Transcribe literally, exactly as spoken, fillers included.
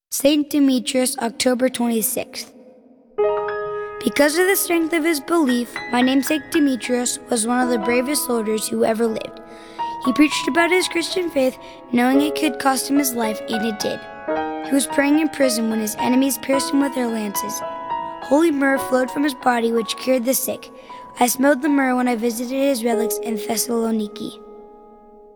Saint Demetrius, October twenty-sixth. Because of the strength of his belief, my namesake Demetrius was one of the bravest soldiers who ever lived. He preached about his Christian faith, knowing it could cost him his life, and it did. He was praying in prison when his enemies pierced him with their lances. Holy myrrh flowed from his body, which cured the sick. I smelled the myrrh when I visited his relics in Thessaloniki.